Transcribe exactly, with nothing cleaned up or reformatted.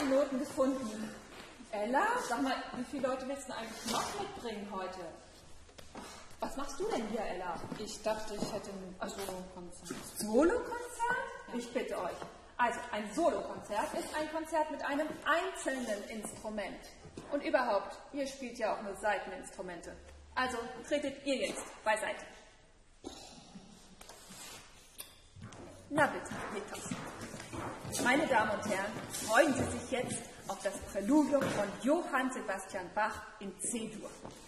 Noten gefunden. Ella, sag mal, wie viele Leute willst du eigentlich noch mitbringen heute? Was machst du denn hier, Ella? Ich dachte, ich hätte ein Solo-Konzert. Solo-Konzert? Ich bitte euch. Also, ein Solo-Konzert ist ein Konzert mit einem einzelnen Instrument. Und überhaupt, ihr spielt ja auch nur Saiteninstrumente. Also, tretet ihr jetzt beiseite. Na bitte, Peter. Meine Damen und Herren, freuen Sie sich jetzt auf das Präludium von Johann Sebastian Bach in C-Dur.